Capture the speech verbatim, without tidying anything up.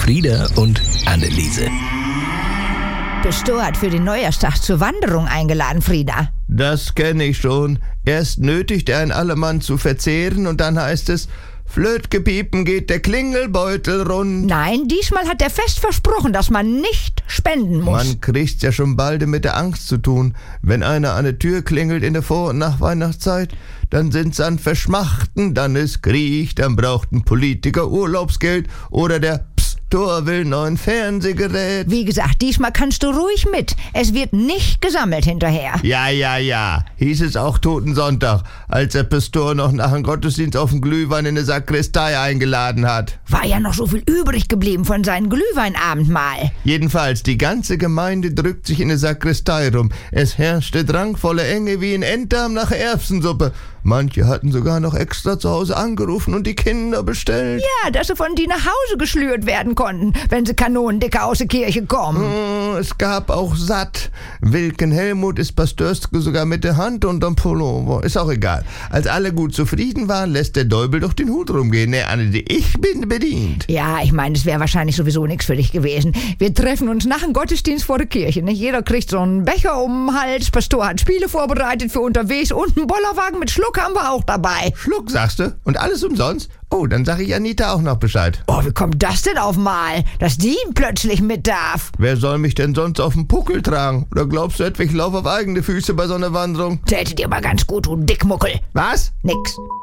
Frieda und Anneliese. Pastor hat für den Neujahrstag zur Wanderung eingeladen, Frieda. Das kenne ich schon. Erst nötigt er einen Allemann zu verzehren und dann heißt es, Flötgepiepen geht der Klingelbeutel rund. Nein, diesmal hat er fest versprochen, dass man nicht spenden muss. Man kriegt's ja schon bald mit der Angst zu tun. Wenn einer an der Tür klingelt in der Vor- und Nachweihnachtszeit, dann sind's an Verschmachten, dann ist Krieg, dann braucht ein Politiker Urlaubsgeld oder der Pastor will neuen Fernsehgerät. Wie gesagt, diesmal kannst du ruhig mit. Es wird nicht gesammelt hinterher. Ja, ja, ja, hieß es auch Totensonntag, als der Pastor noch nach dem Gottesdienst auf den Glühwein in der Sakristei eingeladen hat. War ja noch so viel übrig geblieben von seinem Glühweinabendmahl. Jedenfalls, die ganze Gemeinde drückt sich in der Sakristei rum. Es herrschte drangvolle Enge wie in Enddarm nach Erbsensuppe. Manche hatten sogar noch extra zu Hause angerufen und die Kinder bestellt. Ja, dass sie von die nach Hause geschlürt werden konnten, wenn sie kanonendicke aus der Kirche kommen. Mm, es gab auch satt. Wilken Helmut ist Pastörske sogar mit der Hand unterm Pullover. Ist auch egal. Als alle gut zufrieden waren, lässt der Däubel doch den Hut rumgehen. Ne, Anne, ich bin bedient. Ja, ich meine, es wäre wahrscheinlich sowieso nichts für dich gewesen. Wir treffen uns nach dem Gottesdienst vor der Kirche. Ne? Jeder kriegt so einen Becher um den Hals. Pastor hat Spiele vorbereitet für unterwegs und einen Bollerwagen mit Schluck haben wir auch dabei. Schluck, sagst du? Und alles umsonst? Oh, dann sag ich Anita auch noch Bescheid. Oh, wie kommt das denn auf mal, dass die plötzlich mit darf? Wer soll mich denn sonst auf den Puckel tragen? Oder glaubst du etwa, ich laufe auf eigene Füße bei so einer Wanderung? Täte dir mal ganz gut, du Dickmuckel. Was? Nix.